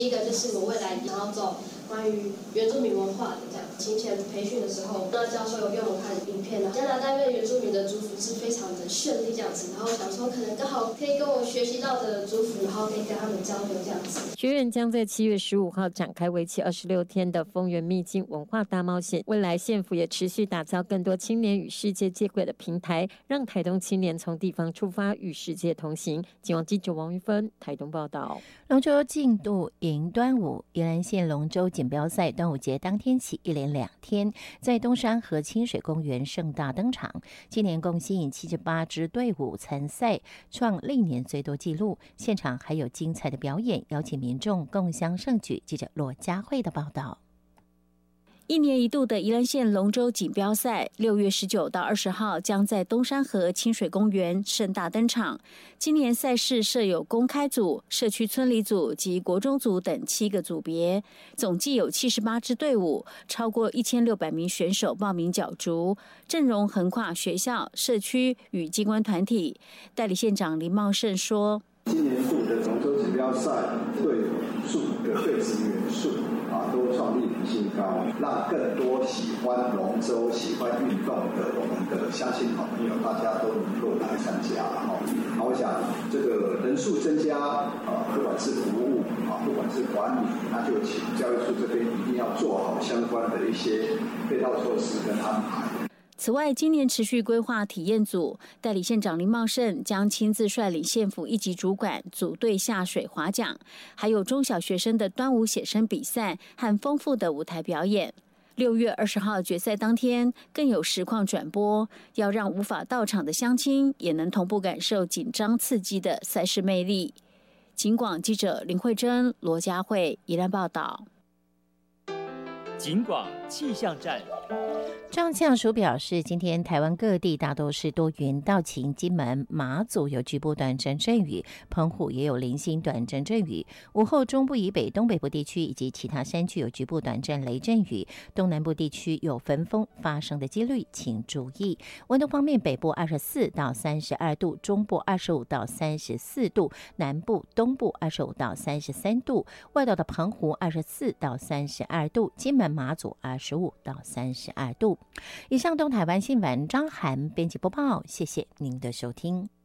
第一个就是我未来想要走关于原住民文化的这样。行前培训的时候，那教授有给我们看影片加拿大原住民的族服是非常的绚丽这样子，然后想说可能刚好可以跟我学习到的族服，然后可以跟他们交流这样子。 学院将在7月15号展开为期26天的丰原秘境文化大冒险。未来县府也持续打造更多青年与世界接轨的平台，让台东青年从地方出发，与世界同行。警网记者王玉芬台东报道。 龙舟竞渡迎端午，宜兰县龙舟锦标赛端午节当天起一连2天，在东山和清水公园盛大登场。今年共吸引78支队伍参赛，创历年最多纪录。现场还有精彩的表演，邀请民众共襄盛举。记者罗佳慧的报道。 1年1度的宜兰县龙舟锦标赛，6月19到20号将在东山河清水公园盛大登场。今年赛事设有公开组、社区村里组及国中组等7个组别，总计有78支队伍，超过1600名选手报名角逐，阵容横跨学校、社区与机关团体。代理县长林茂盛说：“ 今年度的龙舟锦标赛队伍数的队职元素都创历年新高，让更多喜欢龙舟、喜欢运动的我们的乡亲好朋友，大家都能够来参加。我想这个人数增加，不管是服务不管是管理，那就请教育处这边一定要做好相关的一些配套措施跟安排。” 此外，今年持续规划体验组，代理县长林茂盛将亲自率领县府1级主管组队下水划桨，还有中小学生的端午写生比赛和丰富的舞台表演。6月20号决赛当天，更有实况转播，要让无法到场的乡亲也能同步感受紧张刺激的赛事魅力。警广记者林慧珍、罗佳慧宜兰报道。 警广气象站。 中央气象署表示，今天台湾各地大多是多云到晴，金门、马祖有局部短暂阵雨，澎湖也有零星短暂阵雨。午后中部以北、东北部地区以及其他山区有局部短暂雷阵雨，东南部地区有焚风发生的几率，请注意。温度方面，北部24到32度，中部25到34度，南部、东部25到33度，外岛的澎湖24到32度，金门、马祖25到32度。以上东台湾新闻，张涵编辑播报，谢谢您的收听。